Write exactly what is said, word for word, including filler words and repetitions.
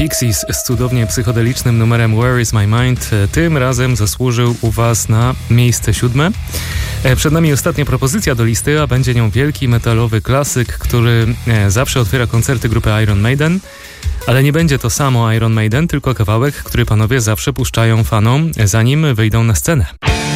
Pixies z cudownie psychodelicznym numerem Where is my mind tym razem zasłużył u Was na miejsce siódme. Przed nami ostatnia propozycja do listy, a będzie nią wielki metalowy klasyk, który zawsze otwiera koncerty grupy Iron Maiden. Ale nie będzie to samo Iron Maiden, tylko kawałek, który panowie zawsze puszczają fanom, zanim wyjdą na scenę.